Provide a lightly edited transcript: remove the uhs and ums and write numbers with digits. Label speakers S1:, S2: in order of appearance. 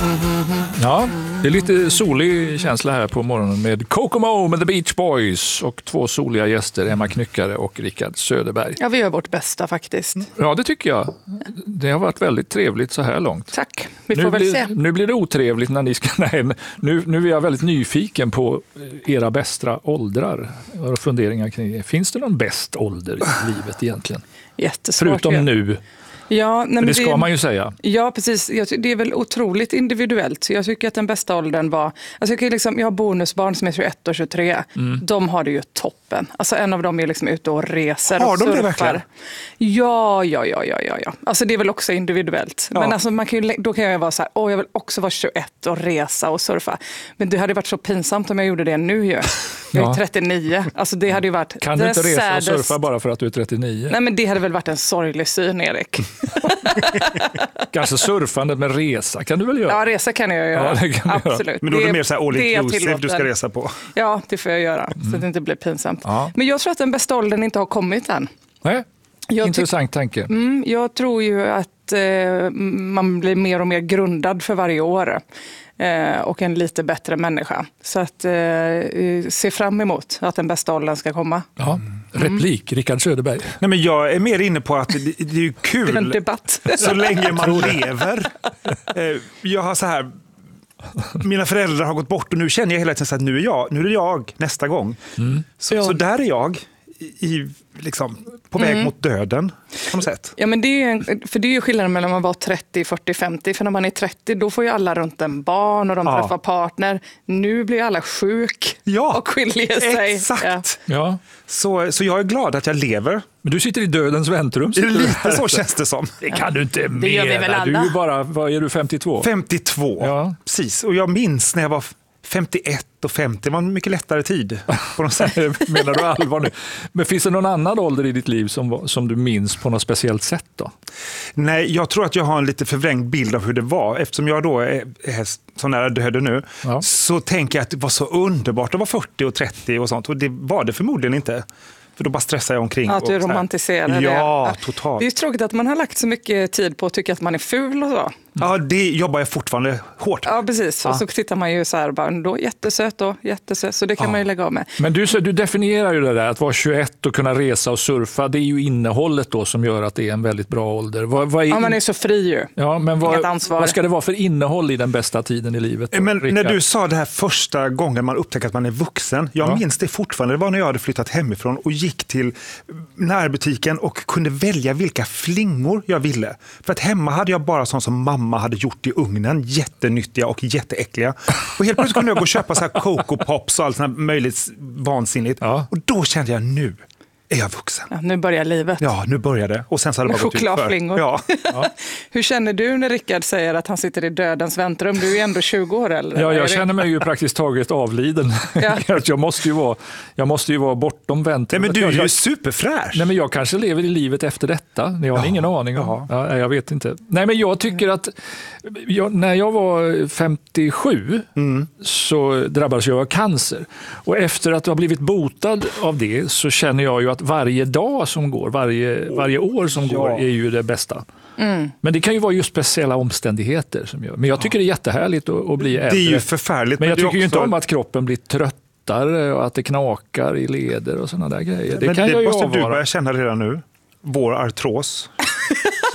S1: Ja, det är lite solig känsla här på morgonen med Kokomo med The Beach Boys och 2 soliga gäster, Emma Knyckare och Rickard Söderberg.
S2: Ja, vi gör vårt bästa faktiskt.
S1: Ja, det tycker jag. Det har varit väldigt trevligt så här långt.
S2: Tack, vi får väl se.
S1: Nu blir det otrevligt när ni ska... Nej, nu är jag väldigt nyfiken på era bästa åldrar och funderingar kring det. Finns det någon bäst ålder i livet egentligen?
S2: Jättesvårt.
S1: Förutom nu.
S2: Ja, nej, men
S1: det ska man ju säga.
S2: Ja, precis. Det är väl otroligt individuellt. Så jag tycker att den bästa åldern var... Alltså jag har bonusbarn som är 21 och 23. De har det ju toppen. Alltså en av dem är liksom ute och reser och surfar. Har de det verkligen? Ja. Alltså det är väl också individuellt. Ja. Men alltså då kan jag vara så här, jag vill också vara 21 och resa och surfa. Men det hade varit så pinsamt om jag gjorde det nu ju. Jag är 39. Alltså det hade ju varit...
S1: Kan du inte resa och surfa bara för att du är 39?
S2: Nej, men det hade väl varit en sorglig syn, Erik.
S1: Kanske surfandet med resa kan du väl göra?
S2: Ja, resa kan jag göra. Ja, det kan absolut.
S3: Göra. Men då är det mer så här all inclusive du ska resa på.
S2: Ja, det får jag göra så att det inte blir pinsamt. Ja. Men jag tror att den bästa åldern inte har kommit än.
S1: Nej, intressant tanke.
S2: Jag tror ju att man blir mer och mer grundad för varje år. Och en lite bättre människa. Så att se fram emot att den bästa åldern ska komma.
S1: Ja. Replik, Rickard Söderberg.
S3: Nej, men jag är mer inne på att det är ju kul
S2: det är en debatt.
S3: Så länge man lever. Jag har så här... Mina föräldrar har gått bort och nu känner jag hela tiden att nu är det jag nästa gång. Så där är jag liksom, på väg mot döden på något sätt.
S2: Ja, men det är ju skillnaden mellan man var 30, 40, 50. För när man är 30 då får ju alla runt en barn och de träffar partner. Nu blir alla sjuk och skiljer sig.
S3: Exakt.
S1: Ja.
S3: Så jag är glad att jag lever.
S1: Men du sitter i dödens väntrum.
S3: Det är lite så känns det som.
S1: Det kan du inte mena.
S2: Det gör vi väl alla.
S1: Du är bara, vad är du, 52?
S3: 52, precis. Och jag minns när jag var 51 och 50, det var en mycket lättare tid på något sätt.
S1: Menar du allvar nu? Men finns det någon annan ålder i ditt liv som du minns på något speciellt sätt då?
S3: Nej, jag tror att jag har en lite förvrängd bild av hur det var. Eftersom jag då är så nära döden nu så tänker jag att det var så underbart att vara 40 och 30 och sånt. Och det var det förmodligen inte. För då bara stressar jag omkring.
S2: Att du romantiserar det.
S3: Ja, totalt.
S2: Det är ju tråkigt att man har lagt så mycket tid på att tycka att man är ful och så.
S3: Ja, det jobbar jag fortfarande hårt.
S2: Ja, precis. Och så tittar man ju så här, bara, då jättesöt. Så det kan man ju lägga av med.
S1: Men du definierar ju det där, att vara 21 och kunna resa och surfa. Det är ju innehållet då som gör att det är en väldigt bra ålder.
S2: Man är så fri ju.
S1: Ja, men vad ska det vara för innehåll i den bästa tiden i livet då,
S3: men
S1: Rickard?
S3: när du sa det här första gången man upptäcker att man är vuxen. Jag minns det fortfarande. Det var när jag hade flyttat hemifrån och gick till närbutiken och kunde välja vilka flingor jag ville. För att hemma hade jag bara sånt som mamma hade gjort i ugnen. Jättenyttiga och jätteäckliga. Och helt plötsligt kunde jag gå och köpa så här Coco Pops och allt sånt här möjligt vansinnigt. Ja. Och då kände jag, nu är jag vuxen.
S2: Ja, nu börjar livet.
S3: Ja, nu börjar det. Och sen så hade det bara gått ut för.
S2: Chokladflingor.
S3: Ja.
S2: Hur känner du när Rickard säger att han sitter i dödens väntrum? Du är ändå 20 år eller?
S1: Ja, jag känner mig ju praktiskt taget avliden. Ja. jag måste ju vara bortom väntrum.
S3: Nej, men du är ju superfräsch.
S1: Nej, men jag kanske lever i livet efter detta. Jag har ingen aning om. Ja, jag vet inte. Nej, men jag tycker att när jag var 57 så drabbades jag av cancer. Och efter att jag har blivit botad av det så känner jag ju att varje dag som går, varje år som går är ju det bästa. Men det kan ju vara just speciella omständigheter som gör. Men jag tycker det är jättehärligt att bli äldre.
S3: Det är ju förfärligt.
S1: Men jag tycker ju inte om att kroppen blir tröttare och att det knakar i leder och sådana där grejer. Det kan jag ju
S3: måste
S1: avvara.
S3: Du börja känna redan nu. Vår artros.